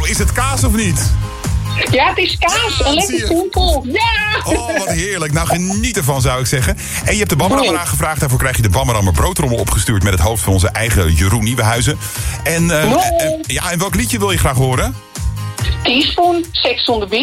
Nou, is het kaas of niet? Ja, het is kaas. Ja, Een lekker zie je. simpel. Ja! Oh, wat heerlijk. Nou, geniet ervan, zou ik zeggen. En je hebt de Bammerammer Mooi. aangevraagd. Daarvoor krijg je de Bammerammer broodrommel opgestuurd... met het hoofd van onze eigen Jeroen Nieuwenhuizen. En, Mooi. en welk liedje wil je graag horen? Teaspoon, Sex on the Beach.